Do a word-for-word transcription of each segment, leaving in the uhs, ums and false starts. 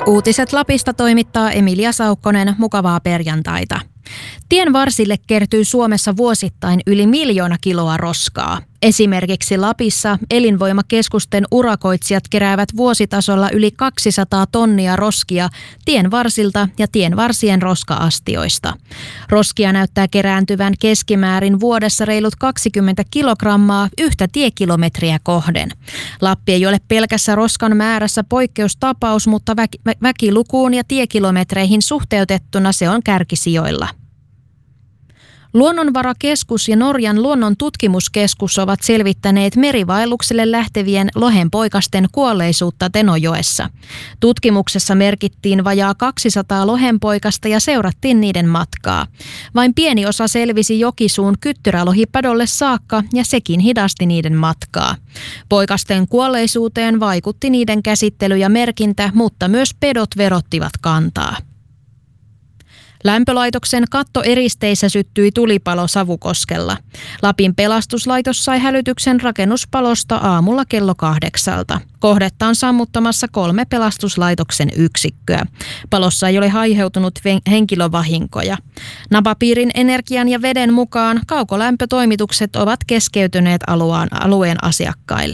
Uutiset Lapista toimittaa Emilia Saukkonen. Mukavaa perjantaita. Tien varsille kertyy Suomessa vuosittain yli miljoona kiloa roskaa. Esimerkiksi Lapissa elinvoimakeskusten urakoitsijat keräävät vuositasolla yli kaksisataa tonnia roskia tien varsilta ja tien varsien roska-astioista. Roskia näyttää kerääntyvän keskimäärin vuodessa reilut kaksikymmentä kilogrammaa yhtä tiekilometriä kohden. Lappi ei ole pelkässä roskan määrässä poikkeustapaus, mutta väki- väkilukuun ja tiekilometreihin suhteutettuna se on kärkisijoilla. Luonnonvarakeskus ja Norjan luonnon tutkimuskeskus ovat selvittäneet merivaellukselle lähtevien lohenpoikasten kuolleisuutta Tenojoessa. Tutkimuksessa merkittiin vajaa kaksisataa lohenpoikasta ja seurattiin niiden matkaa. Vain pieni osa selvisi Jokisuun kyttyrälohipadolle saakka ja sekin hidasti niiden matkaa. Poikasten kuolleisuuteen vaikutti niiden käsittely ja merkintä, mutta myös pedot verottivat kantaa. Lämpölaitoksen kattoeristeissä syttyi tulipalo Savukoskella. Lapin pelastuslaitos sai hälytyksen rakennuspalosta aamulla kello kahdeksalta. Kohdetta on sammuttamassa kolme pelastuslaitoksen yksikköä. Palossa ei ole aiheutunut henkilövahinkoja. Napapiirin energian ja veden mukaan kaukolämpötoimitukset ovat keskeytyneet alueen, alueen asiakkaille.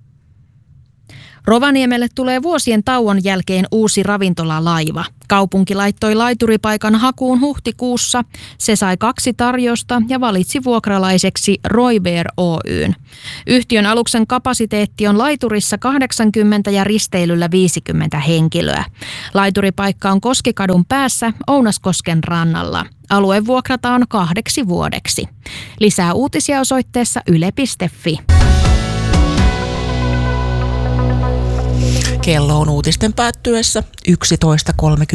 Rovaniemelle tulee vuosien tauon jälkeen uusi ravintolalaiva. Kaupunki laittoi laituripaikan hakuun huhtikuussa. Se sai kaksi tarjousta ja valitsi vuokralaiseksi Roibeer Oyn. Yhtiön aluksen kapasiteetti on laiturissa kahdeksankymmentä ja risteilyllä viisikymmentä henkilöä. Laituripaikka on Koskikadun päässä Ounaskosken rannalla. Alue vuokrataan kahdeksi vuodeksi. Lisää uutisia osoitteessa yle piste fi. Kello on uutisten päättyessä yksitoista kolmekymmentä.